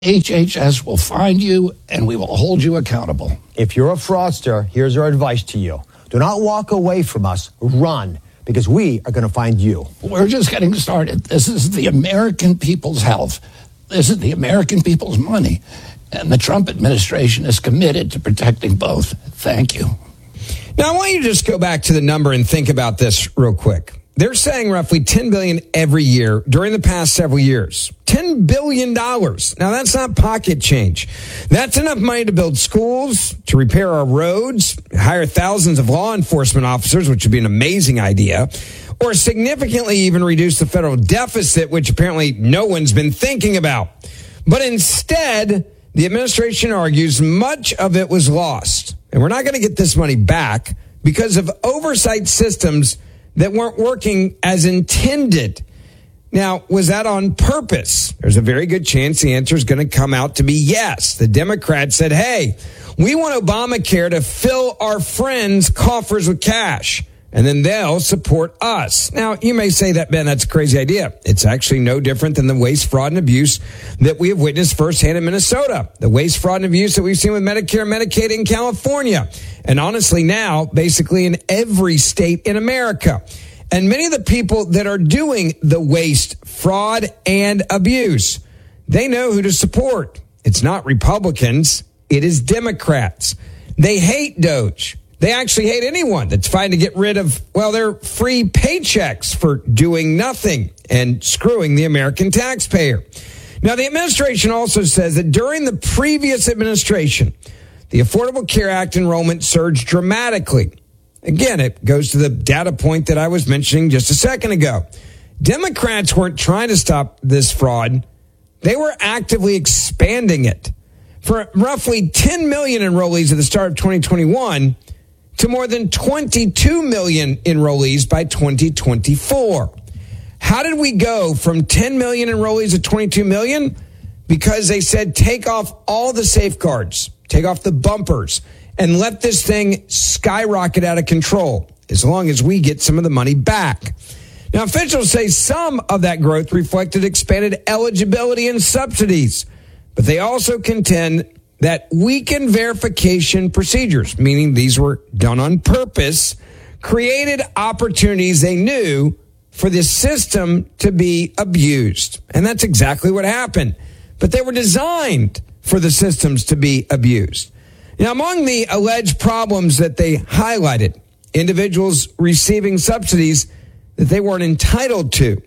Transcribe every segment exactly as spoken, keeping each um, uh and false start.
H H S will find you, and we will hold you accountable. If you're a fraudster, here's our advice to you. Do not walk away from us. Run, because we are going to find you. We're just getting started. This is the American people's health. This is the American people's money. And the Trump administration is committed to protecting both. Thank you. Now, I want you to just go back to the number and think about this real quick. They're saying roughly ten billion dollars every year during the past several years. ten billion dollars. Now, that's not pocket change. That's enough money to build schools, to repair our roads, hire thousands of law enforcement officers, which would be an amazing idea, or significantly even reduce the federal deficit, which apparently no one's been thinking about. But instead, the administration argues much of it was lost. And we're not going to get this money back because of oversight systems that weren't working as intended. Now, was that on purpose? There's a very good chance the answer is going to come out to be yes. The Democrats said, hey, we want Obamacare to fill our friends' coffers with cash, and then they'll support us. Now, you may say that, Ben, that's a crazy idea. It's actually no different than the waste, fraud, and abuse that we have witnessed firsthand in Minnesota. The waste, fraud, and abuse that we've seen with Medicare and Medicaid in California. And honestly now, basically in every state in America. And many of the people that are doing the waste, fraud, and abuse, they know who to support. It's not Republicans. It is Democrats. They hate DOGE. They actually hate anyone that's trying to get rid of, well, their free paychecks for doing nothing and screwing the American taxpayer. Now, the administration also says that during the previous administration, the Affordable Care Act enrollment surged dramatically. Again, it goes to the data point that I was mentioning just a second ago. Democrats weren't trying to stop this fraud. They were actively expanding it. For roughly ten million enrollees at the start of twenty twenty-one to more than twenty-two million enrollees by twenty twenty-four. How did we go from ten million enrollees to twenty-two million? Because they said take off all the safeguards, take off the bumpers, and let this thing skyrocket out of control as long as we get some of the money back. Now, officials say some of that growth reflected expanded eligibility and subsidies, but they also contend that weakened verification procedures, meaning these were done on purpose, created opportunities they knew for the system to be abused. And that's exactly what happened. But they were designed for the systems to be abused. Now, among the alleged problems that they highlighted, individuals receiving subsidies that they weren't entitled to,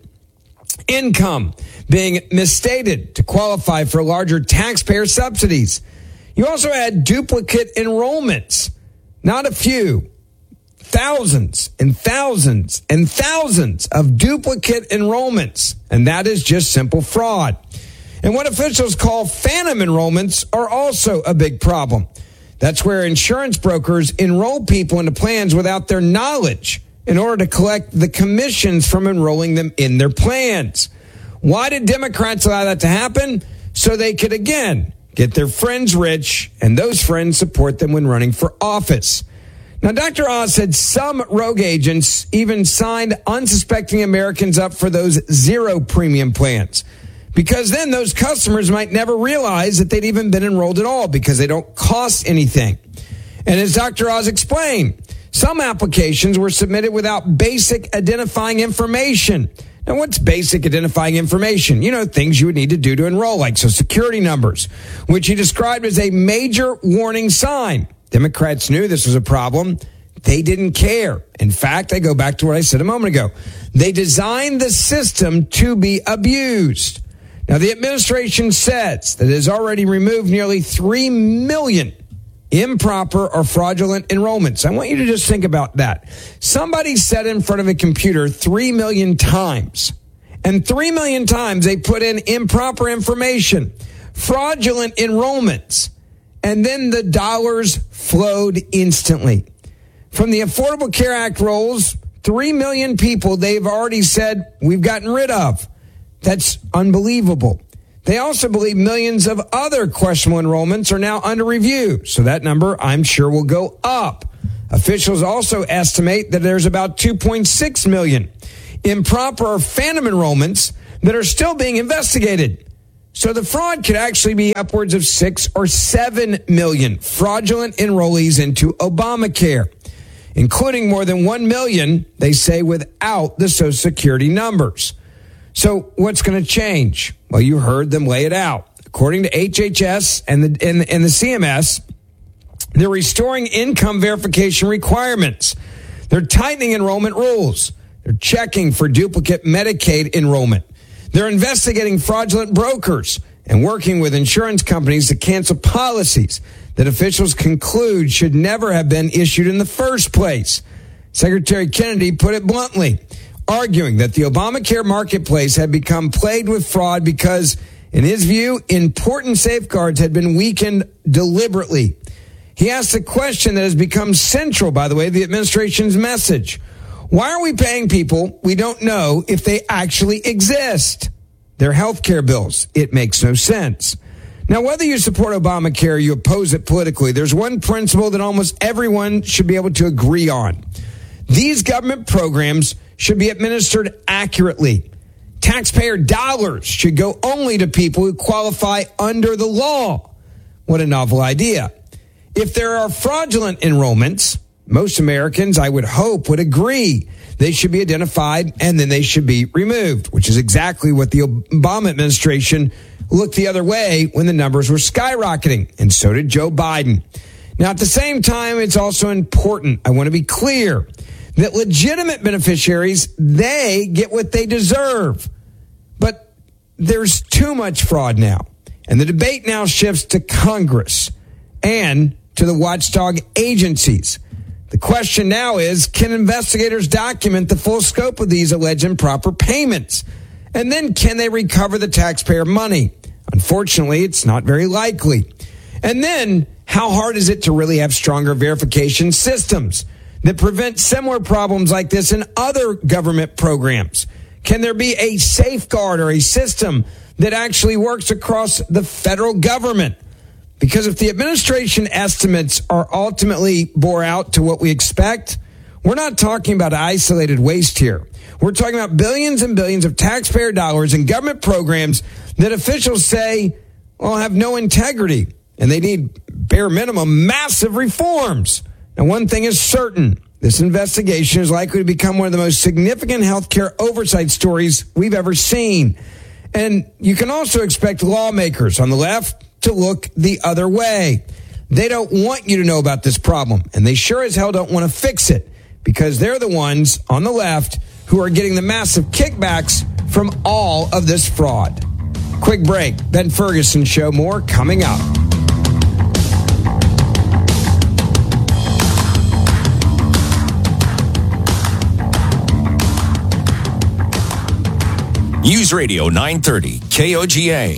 income being misstated to qualify for larger taxpayer subsidies. You also had duplicate enrollments, not a few, thousands and thousands and thousands of duplicate enrollments. And that is just simple fraud. And what officials call phantom enrollments are also a big problem. That's where insurance brokers enroll people into plans without their knowledge in order to collect the commissions from enrolling them in their plans. Why did Democrats allow that to happen? So they could, again, get their friends rich, and those friends support them when running for office. Now, Doctor Oz said some rogue agents even signed unsuspecting Americans up for those zero premium plans, because then those customers might never realize that they'd even been enrolled at all because they don't cost anything. And as Doctor Oz explained, some applications were submitted without basic identifying information. Now, what's basic identifying information? You know, things you would need to do to enroll, like social security numbers, which he described as a major warning sign. Democrats knew this was a problem. They didn't care. In fact, I go back to what I said a moment ago. They designed the system to be abused. Now, the administration says that it has already removed nearly three million improper or fraudulent enrollments. I want you to just think about that. Somebody sat in front of a computer three million times, and three million times they put in improper information, fraudulent enrollments, and then the dollars flowed instantly. From the Affordable Care Act rolls, three million people they've already said we've gotten rid of. That's unbelievable. They also believe millions of other questionable enrollments are now under review. So that number, I'm sure, will go up. Officials also estimate that there's about two point six million improper or phantom enrollments that are still being investigated. So the fraud could actually be upwards of six or seven million fraudulent enrollees into Obamacare, including more than one million, they say, without the Social Security numbers. So what's going to change? Well, you heard them lay it out. According to H H S and the, and, and the C M S, they're restoring income verification requirements. They're tightening enrollment rules. They're checking for duplicate Medicaid enrollment. They're investigating fraudulent brokers and working with insurance companies to cancel policies that officials conclude should never have been issued in the first place. Secretary Kennedy put it bluntly, arguing that the Obamacare marketplace had become plagued with fraud because, in his view, important safeguards had been weakened deliberately. He asked a question that has become central, by the way, to the administration's message. Why are we paying people we don't know if they actually exist? Their health care bills. It makes no sense. Now, whether you support Obamacare or you oppose it politically, there's one principle that almost everyone should be able to agree on. These government programs should be administered accurately. Taxpayer dollars should go only to people who qualify under the law. What a novel idea. If there are fraudulent enrollments, most Americans, I would hope, would agree they should be identified and then they should be removed, which is exactly what the Obama administration looked the other way when the numbers were skyrocketing, and so did Joe Biden. Now, at the same time, it's also important, I want to be clear, that legitimate beneficiaries, they get what they deserve. But there's too much fraud now, and the debate now shifts to Congress and to the watchdog agencies. The question now is, can investigators document the full scope of these alleged improper payments? And then can they recover the taxpayer money? Unfortunately, it's not very likely. And then, how hard is it to really have stronger verification systems that prevent similar problems like this in other government programs? Can there be a safeguard or a system that actually works across the federal government? Because if the administration estimates are ultimately bore out to what we expect, we're not talking about isolated waste here. We're talking about billions and billions of taxpayer dollars in government programs that officials say, well, have no integrity, and they need bare minimum massive reforms. Now, one thing is certain. This investigation is likely to become one of the most significant healthcare oversight stories we've ever seen. And you can also expect lawmakers on the left to look the other way. They don't want you to know about this problem, and they sure as hell don't want to fix it, because they're the ones on the left who are getting the massive kickbacks from all of this fraud. Quick break. Ben Ferguson Show. More coming up. News Radio nine thirty, K O G A.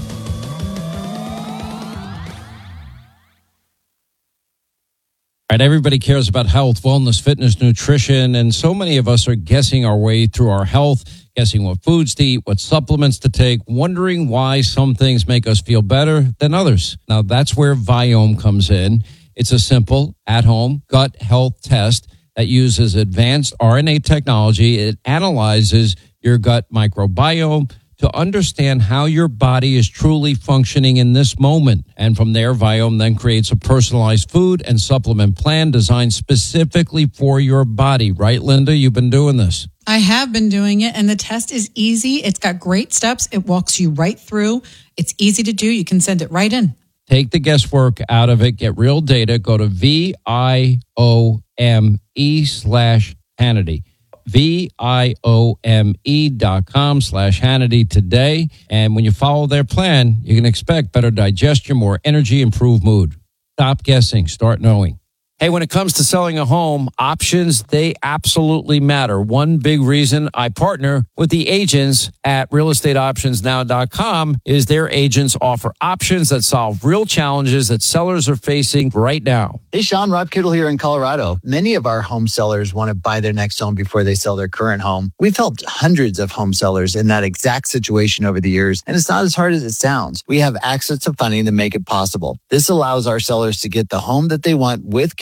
Right, everybody cares about health, wellness, fitness, nutrition, and so many of us are guessing our way through our health, guessing what foods to eat, what supplements to take, wondering why some things make us feel better than others. Now, that's where Viome comes in. It's a simple, at-home gut health test that uses advanced R N A technology. It analyzes your gut microbiome to understand how your body is truly functioning in this moment. And from there, Viome then creates a personalized food and supplement plan designed specifically for your body. Right, Linda? You've been doing this. I have been doing it, and the test is easy. It's got great steps. It walks you right through. It's easy to do. You can send it right in. Take the guesswork out of it. Get real data. Go to V I O M E slash Hannity. V-I-O-M-E dot com slash Hannity today. And when you follow their plan, you can expect better digestion, more energy, improved mood. Stop guessing. Start knowing. Hey, when it comes to selling a home, options, they absolutely matter. One big reason I partner with the agents at real estate options now dot com is their agents offer options that solve real challenges that sellers are facing right now. Hey, Sean, Rob Kittle here in Colorado. Many of our home sellers want to buy their next home before they sell their current home. We've helped hundreds of home sellers in that exact situation over the years, and it's not as hard as it sounds. We have access to funding to make it possible. This allows our sellers to get the home that they want with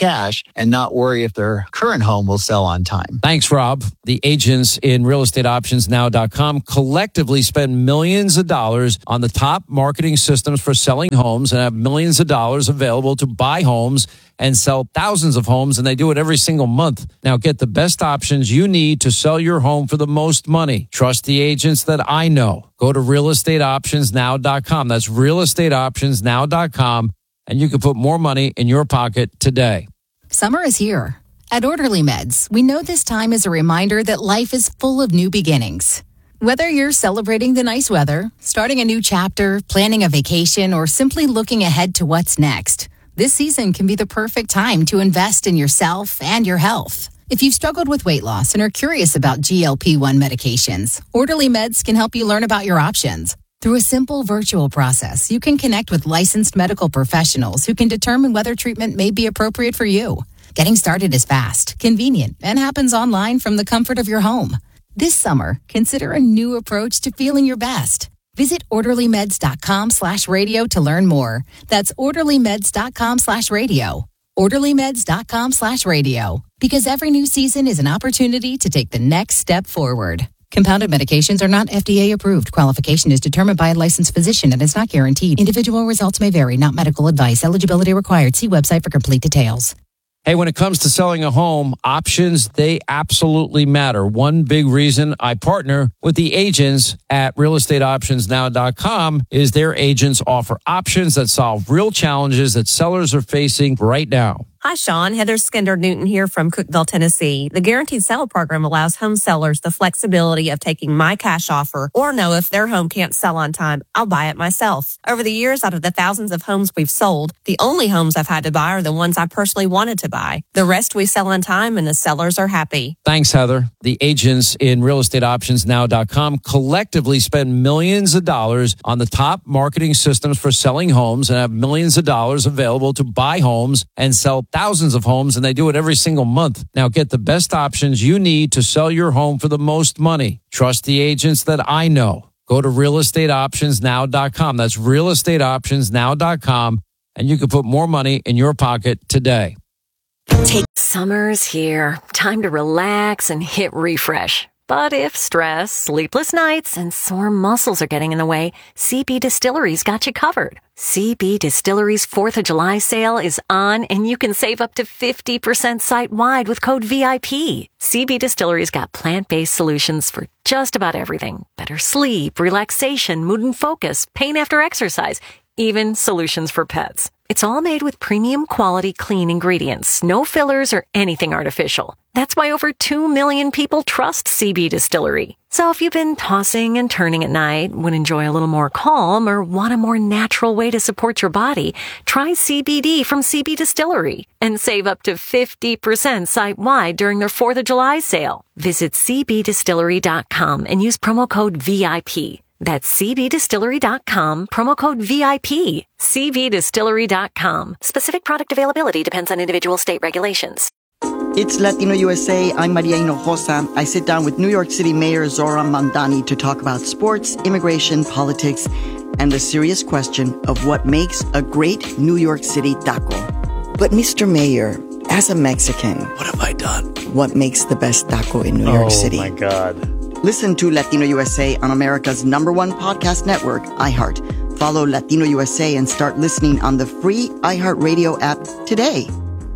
cash and not worry if their current home will sell on time. Thanks, Rob. The agents in real estate options now dot com collectively spend millions of dollars on the top marketing systems for selling homes and have millions of dollars available to buy homes and sell thousands of homes, and they do it every single month. Now get the best options you need to sell your home for the most money. Trust the agents that I know. Go to real estate options now dot com. That's real estate options now dot com, and you can put more money in your pocket today. Summer is here. At Orderly Meds, we know this time is a reminder that life is full of new beginnings. Whether you're celebrating the nice weather, starting a new chapter, planning a vacation, or simply looking ahead to what's next, this season can be the perfect time to invest in yourself and your health. If you've struggled with weight loss and are curious about G L P one medications, Orderly Meds can help you learn about your options. Through a simple virtual process, you can connect with licensed medical professionals who can determine whether treatment may be appropriate for you. Getting started is fast, convenient, and happens online from the comfort of your home. This summer, consider a new approach to feeling your best. Visit orderly meds dot com slash radio to learn more. That's orderly meds dot com slash radio. orderly meds dot com slash radio. Because every new season is an opportunity to take the next step forward. Compounded medications are not F D A approved. Qualification is determined by a licensed physician and is not guaranteed. Individual results may vary, not medical advice. Eligibility required. See website for complete details. Hey, when it comes to selling a home, options, they absolutely matter. One big reason I partner with the agents at real estate options now dot com is their agents offer options that solve real challenges that sellers are facing right now. Hi, Sean. Heather Skinder-Newton here from Cookeville, Tennessee. The Guaranteed Sale program allows home sellers the flexibility of taking my cash offer or know if their home can't sell on time, I'll buy it myself. Over the years, out of the thousands of homes we've sold, the only homes I've had to buy are the ones I personally wanted to buy. The rest we sell on time and the sellers are happy. Thanks, Heather. The agents in real estate options now dot com collectively spend millions of dollars on the top marketing systems for selling homes and have millions of dollars available to buy homes and sell thousands of homes, and they do it every single month. Now get the best options you need to sell your home for the most money. Trust the agents that I know. Go to real estate options now dot com. That's real estate options now dot com, and you can put more money in your pocket today. Take summer's here. Time to relax and hit refresh. But if stress, sleepless nights, and sore muscles are getting in the way, C B Distillery's got you covered. C B Distillery's fourth of July sale is on, and you can save up to fifty percent site-wide with code V I P. C B Distillery's got plant-based solutions for just about everything. Better sleep, relaxation, mood and focus, pain after exercise, even solutions for pets. It's all made with premium quality clean ingredients, no fillers or anything artificial. That's why over two million people trust C B Distillery. So if you've been tossing and turning at night, would enjoy a little more calm, or want a more natural way to support your body, try C B D from C B Distillery and save up to fifty percent site-wide during their fourth of July sale. Visit c b distillery dot com and use promo code V I P. That's c b distillery dot com, promo code V I P. c b distillery dot com. Specific product availability depends on individual state regulations. It's Latino U S A. I'm Maria Hinojosa. I sit down with New York City Mayor Zoran Mandani to talk about sports, immigration, politics, and the serious question of what makes a great New York City taco. But Mister Mayor, as a Mexican, What have I done? what makes the best taco in New Oh, York City? my God. Listen to Latino U S A on America's number one podcast network, iHeart. Follow Latino U S A and start listening on the free iHeartRadio app today.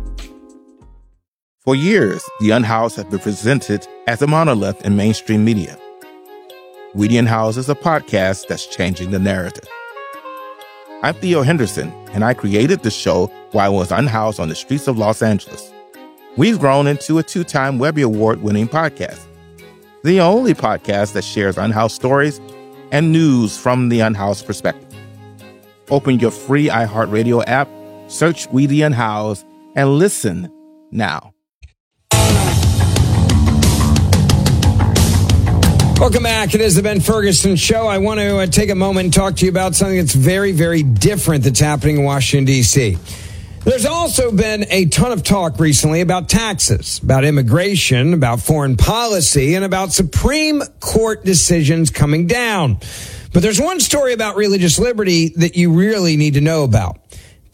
For years, The Unhoused has been presented as a monolith in mainstream media. We The Unhoused is a podcast that's changing the narrative. I'm Theo Henderson, and I created the show while I was unhoused on the streets of Los Angeles. We've grown into a two-time Webby Award-winning podcast. The only podcast that shares unhoused stories and news from the unhoused perspective. Open your free iHeartRadio app, search We The Unhoused, and listen now. Welcome back. It is the Ben Ferguson Show. I want to uh, take a moment and talk to you about something that's very, very different that's happening in Washington, D C. There's also been a ton of talk recently about taxes, about immigration, about foreign policy, and about Supreme Court decisions coming down. But there's one story about religious liberty that you really need to know about.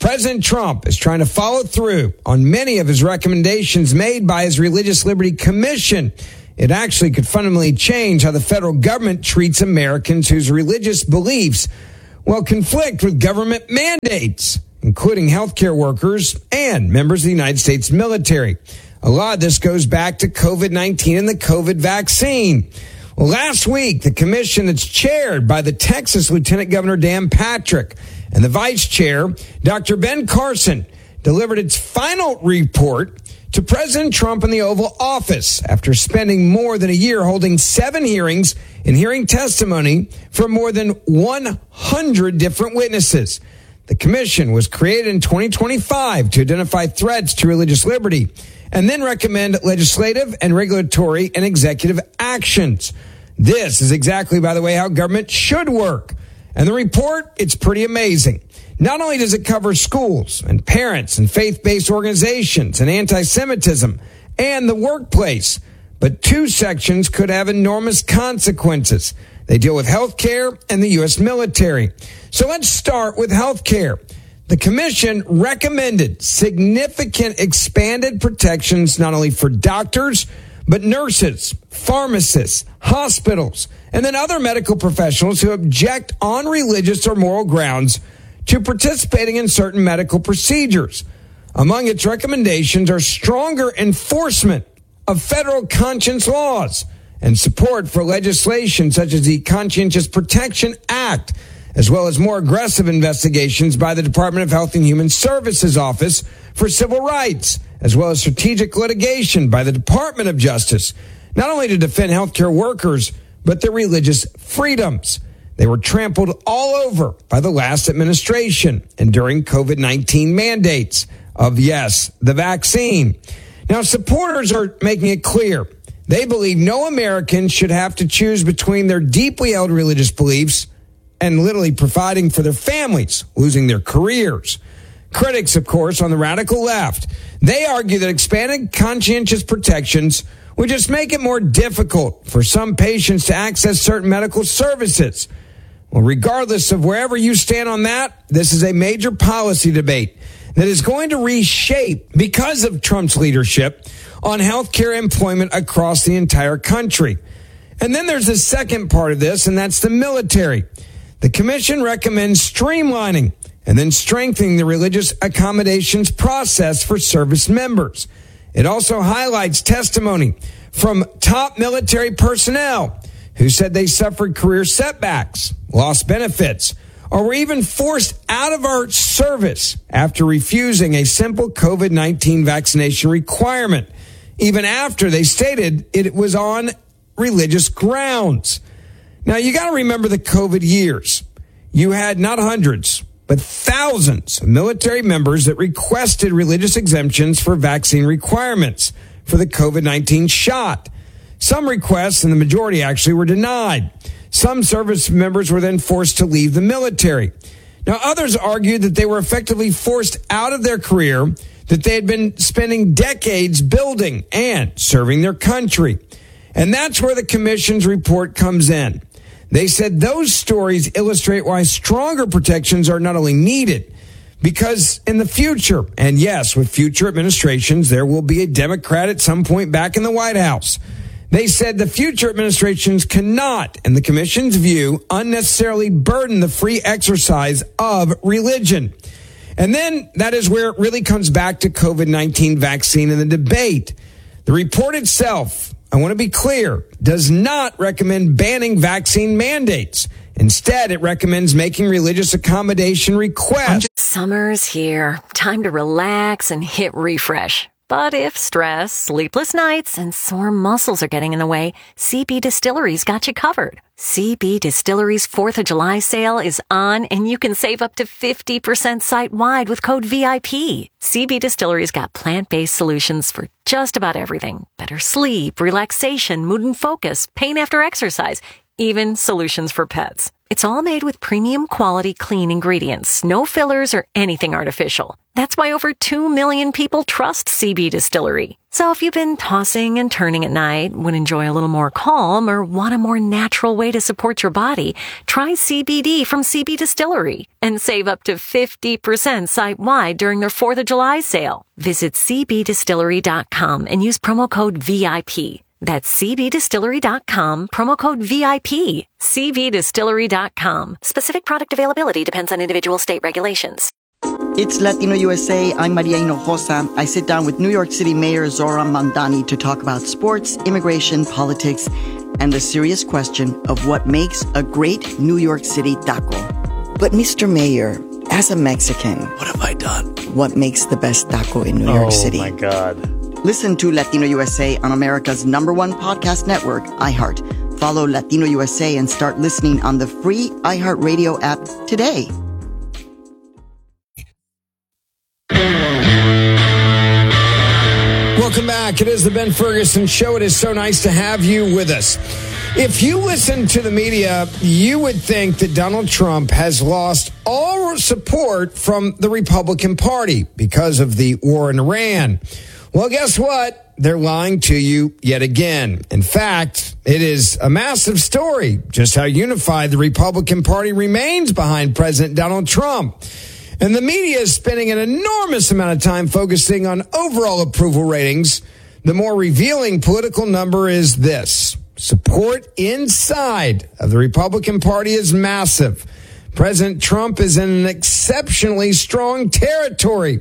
President Trump is trying to follow through on many of his recommendations made by his Religious Liberty Commission. It actually could fundamentally change how the federal government treats Americans whose religious beliefs, well, conflict with government mandates, including healthcare workers and members of the United States military. A lot of this goes back to COVID nineteen and the COVID vaccine. Well, last week, the commission that's chaired by the Texas Lieutenant Governor Dan Patrick and the vice chair, Doctor Ben Carson, delivered its final report to President Trump in the Oval Office after spending more than a year holding seven hearings and hearing testimony from more than one hundred different witnesses. The commission was created in twenty twenty-five to identify threats to religious liberty and then recommend legislative and regulatory and executive actions. This is exactly, by the way, how government should work. And the report, it's pretty amazing. Not only does it cover schools and parents and faith-based organizations and anti-Semitism and the workplace, but two sections could have enormous consequences. They deal with health care and the U S military. So let's start with health care. The commission recommended significant expanded protections not only for doctors, but nurses, pharmacists, hospitals, and then other medical professionals who object on religious or moral grounds to participating in certain medical procedures. Among its recommendations are stronger enforcement of federal conscience laws and support for legislation such as the Conscientious Protection Act, as well as more aggressive investigations by the Department of Health and Human Services Office for Civil Rights, as well as strategic litigation by the Department of Justice, not only to defend healthcare workers, but their religious freedoms. They were trampled all over by the last administration and during COVID nineteen mandates of, yes, the vaccine. Now, supporters are making it clear they believe no American should have to choose between their deeply held religious beliefs and literally providing for their families, losing their careers. Critics, of course, on the radical left, they argue that expanded conscientious protections would just make it more difficult for some patients to access certain medical services. Well, regardless of wherever you stand on that, this is a major policy debate that is going to reshape, because of Trump's leadership, on healthcare employment across the entire country. And then there's the second part of this, and that's the military. The commission recommends streamlining and then strengthening the religious accommodations process for service members. It also highlights testimony from top military personnel who said they suffered career setbacks, lost benefits, or were even forced out of our service after refusing a simple COVID nineteen vaccination requirement, even after they stated it was on religious grounds. Now, you got to remember the COVID years. You had not hundreds, but thousands of military members that requested religious exemptions for vaccine requirements for the COVID nineteen shot. Some requests, and the majority actually, were denied. Some service members were then forced to leave the military. Now, others argued that they were effectively forced out of their career that they had been spending decades building and serving their country. And that's where the commission's report comes in. They said those stories illustrate why stronger protections are not only needed, because in the future, and yes, with future administrations, there will be a Democrat at some point back in the White House. They said the future administrations cannot, in the commission's view, unnecessarily burden the free exercise of religion. And then that is where it really comes back to COVID nineteen vaccine and the debate. The report itself, I want to be clear, does not recommend banning vaccine mandates. Instead, it recommends making religious accommodation requests. Summer's here. Time to relax and hit refresh. But if stress, sleepless nights, and sore muscles are getting in the way, C B Distillery's got you covered. C B Distillery's fourth of July sale is on, and you can save up to fifty percent site-wide with code V I P. C B Distillery's got plant-based solutions for just about everything. Better sleep, relaxation, mood and focus, pain after exercise, even solutions for pets. It's all made with premium quality clean ingredients, no fillers or anything artificial. That's why over two million people trust C B Distillery. So if you've been tossing and turning at night, would enjoy a little more calm, or want a more natural way to support your body, try C B D from C B Distillery and save up to fifty percent site-wide during their fourth of July sale. Visit c b distillery dot com and use promo code V I P. That's c b distillery dot com, promo code V I P. c b distillery dot com. Specific product availability depends on individual state regulations. It's Latino U S A. I'm Maria Hinojosa. I sit down with New York City Mayor Zohran Mamdani to talk about sports, immigration, politics, and the serious question of what makes a great New York City taco. But Mister Mayor, as a Mexican, What have I done? what makes the best taco in New York City? Oh, my God. Listen to Latino U S A on America's number one podcast network, iHeart. Follow Latino U S A and start listening on the free iHeartRadio app today. Welcome back. It is the Ben Ferguson Show. It is so nice to have you with us. If you listen to the media, you would think that Donald Trump has lost all support from the Republican Party because of the war in Iran. Well, guess what? They're lying to you yet again. In fact, it is a massive story just how unified the Republican Party remains behind President Donald Trump. And the media is spending an enormous amount of time focusing on overall approval ratings. The more revealing political number is this. Support inside of the Republican Party is massive. President Trump is in an exceptionally strong territory.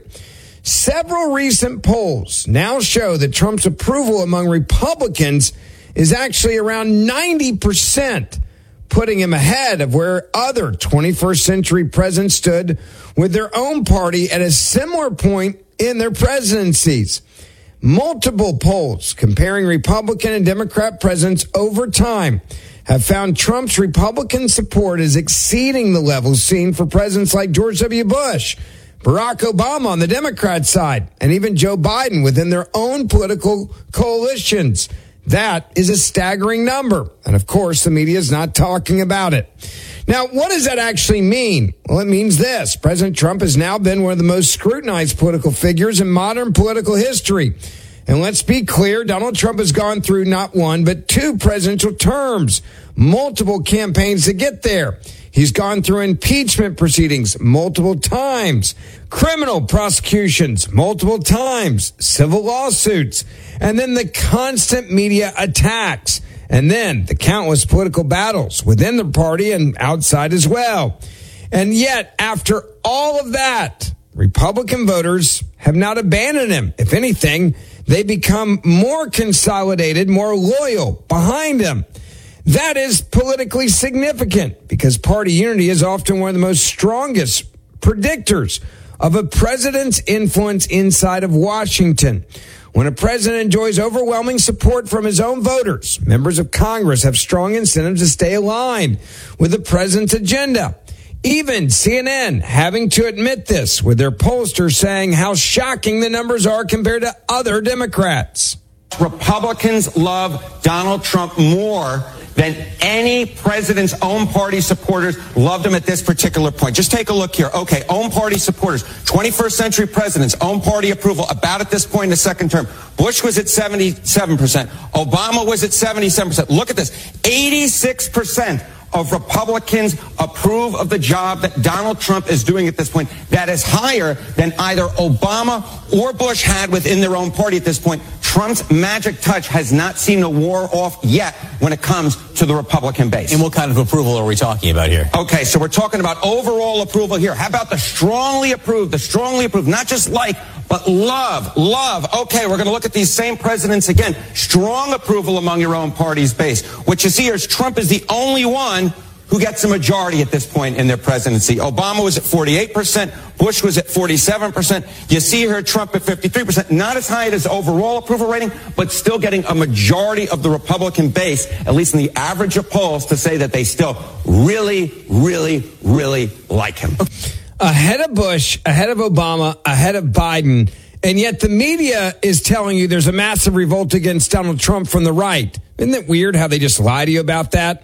Several recent polls now show that Trump's approval among Republicans is actually around ninety percent, putting him ahead of where other twenty-first century presidents stood with their own party at a similar point in their presidencies. Multiple polls comparing Republican and Democrat presidents over time have found Trump's Republican support is exceeding the levels seen for presidents like George W. Bush, Barack Obama on the Democrat side, and even Joe Biden within their own political coalitions. That is a staggering number. And of course, the media is not talking about it. Now, what does that actually mean? Well, it means this. President Trump has now been one of the most scrutinized political figures in modern political history. And let's be clear, Donald Trump has gone through not one, but two presidential terms, multiple campaigns to get there. He's gone through impeachment proceedings multiple times, criminal prosecutions multiple times, civil lawsuits, and then the constant media attacks, and then the countless political battles within the party and outside as well. And yet, after all of that, Republican voters have not abandoned him. If anything, they become more consolidated, more loyal behind him. That is politically significant because party unity is often one of the most strongest predictors of a president's influence inside of Washington. When a president enjoys overwhelming support from his own voters, members of Congress have strong incentives to stay aligned with the president's agenda. Even C N N having to admit this with their pollsters saying how shocking the numbers are compared to other Democrats. Republicans love Donald Trump more than any president's own party supporters loved him at this particular point. Just take a look here. Okay, own party supporters, twenty-first century presidents, own party approval about at this point in the second term. Bush was at seventy-seven percent. Obama was at seventy-seven percent. Look at this. eighty-six percent of Republicans approve of the job that Donald Trump is doing at this point. That is higher than either Obama or Bush had within their own party at this point. Trump's magic touch has not seemed to wear off yet when it comes to the Republican base. And what kind of approval are we talking about here? Okay, so we're talking about overall approval here. How about the strongly approved, the strongly approved, not just like, but love, love. Okay, we're going to look at these same presidents again. Strong approval among your own party's base. What you see here is Trump is the only one who gets a majority at this point in their presidency. Obama was at forty-eight percent. Bush was at forty-seven percent. You see here Trump at fifty-three percent. Not as high as overall approval rating, but still getting a majority of the Republican base, at least in the average of polls, to say that they still really, really, really like him. Ahead of Bush, ahead of Obama, ahead of Biden, and yet the media is telling you there's a massive revolt against Donald Trump from the right. Isn't it weird how they just lie to you about that?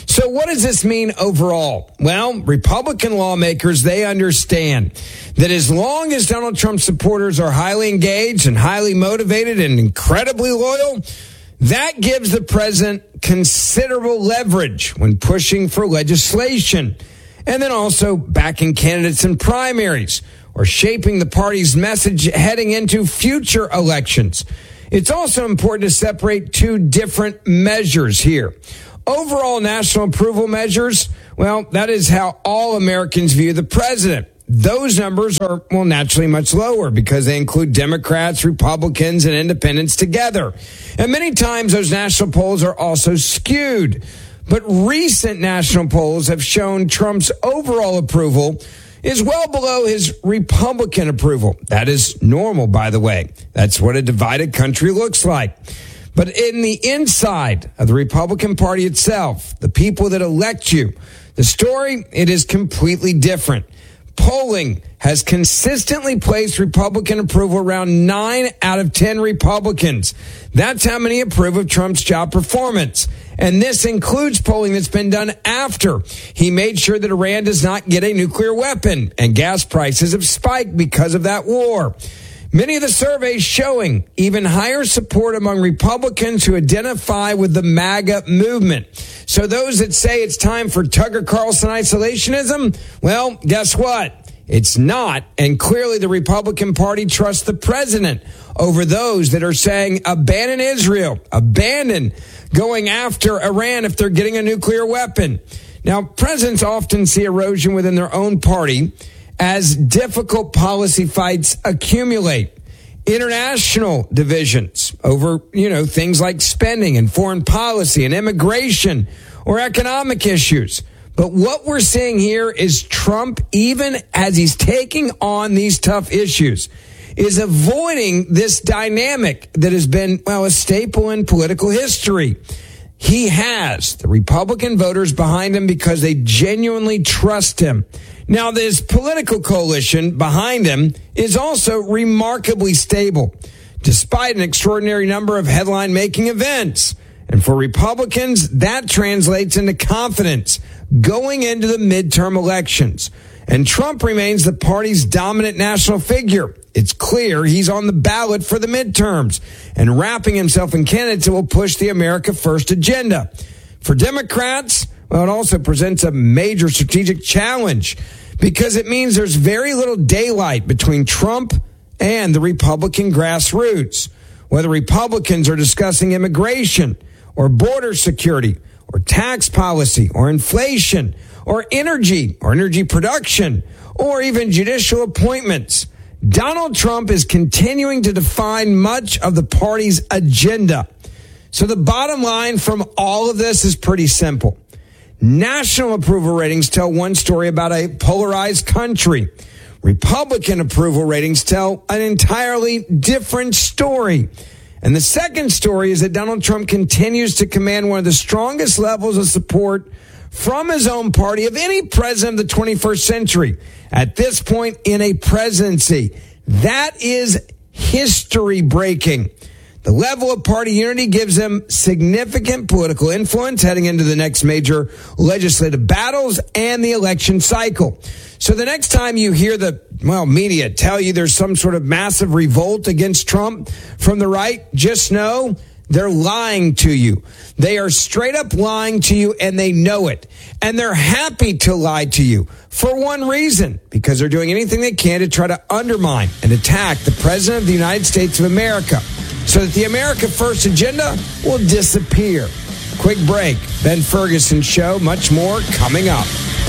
So what does this mean overall? Well, Republican lawmakers, they understand that as long as Donald Trump supporters are highly engaged and highly motivated and incredibly loyal, that gives the president considerable leverage when pushing for legislation and then also backing candidates in primaries or shaping the party's message heading into future elections. It's also important to separate two different measures here. Overall national approval measures, well, that is how all Americans view the president. Those numbers are, well, naturally much lower because they include Democrats, Republicans, and independents together. And many times those national polls are also skewed. But recent national polls have shown Trump's overall approval is well below his Republican approval. That is normal, by the way. That's what a divided country looks like. But in the inside of the Republican Party itself, the people that elect you, the story, it is completely different. Polling has consistently placed Republican approval around nine out of ten Republicans. That's how many approve of Trump's job performance. And this includes polling that's been done after he made sure that Iran does not get a nuclear weapon, and gas prices have spiked because of that war. Many of the surveys showing even higher support among Republicans who identify with the MAGA movement. So those that say it's time for Tucker Carlson isolationism, well, guess what? It's not. And clearly the Republican Party trusts the president over those that are saying abandon Israel, abandon going after Iran if they're getting a nuclear weapon. Now, presidents often see erosion within their own party as difficult policy fights accumulate. International divisions over, you know, things like spending and foreign policy and immigration or economic issues. But what we're seeing here is Trump, even as he's taking on these tough issues, is avoiding this dynamic that has been, well, a staple in political history. He has the Republican voters behind him because they genuinely trust him. Now, this political coalition behind him is also remarkably stable, despite an extraordinary number of headline-making events. And for Republicans, that translates into confidence going into the midterm elections. And Trump remains the party's dominant national figure. It's clear he's on the ballot for the midterms and wrapping himself in candidates that will push the America First agenda. For Democrats, well, it also presents a major strategic challenge because it means there's very little daylight between Trump and the Republican grassroots. Whether Republicans are discussing immigration or border security or tax policy or inflation or energy or energy production or even judicial appointments, Donald Trump is continuing to define much of the party's agenda. So the bottom line from all of this is pretty simple. National approval ratings tell one story about a polarized country. Republican approval ratings tell an entirely different story. And the second story is that Donald Trump continues to command one of the strongest levels of support from his own party of any president of the twenty-first century at this point in a presidency. That is history breaking. The level of party unity gives him significant political influence heading into the next major legislative battles and the election cycle. So the next time you hear the, well, media tell you there's some sort of massive revolt against Trump from the right, just know they're lying to you. They are straight up lying to you, and they know it. And they're happy to lie to you for one reason, because they're doing anything they can to try to undermine and attack the President of the United States of America so that the America First agenda will disappear. Quick break. Ben Ferguson Show. Much more coming up.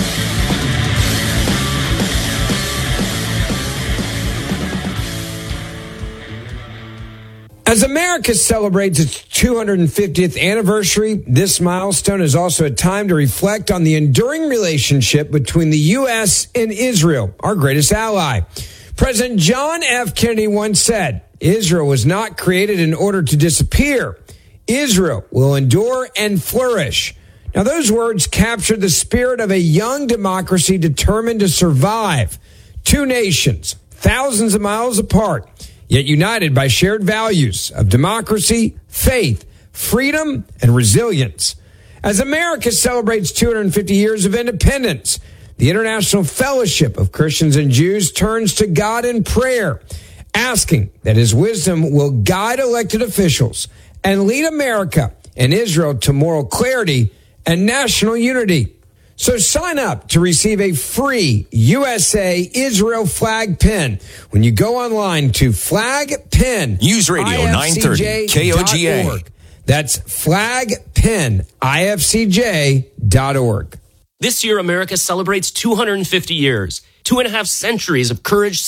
As America celebrates its two hundred fiftieth anniversary, this milestone is also a time to reflect on the enduring relationship between the U S and Israel, our greatest ally. President John F. Kennedy once said, Israel was not created in order to disappear. Israel will endure and flourish. Now, those words captured the spirit of a young democracy determined to survive. Two nations, thousands of miles apart, yet united by shared values of democracy, faith, freedom, and resilience. As America celebrates two hundred fifty years of independence, the International Fellowship of Christians and Jews turns to God in prayer, asking that his wisdom will guide elected officials and lead America and Israel to moral clarity and national unity. So sign up to receive a free U S A Israel flag pin when you go online to flagpin. News Radio nine thirty K O G A. That's flagpin I F C J dot org. This year, America celebrates two hundred fifty years, two and a half centuries of courage,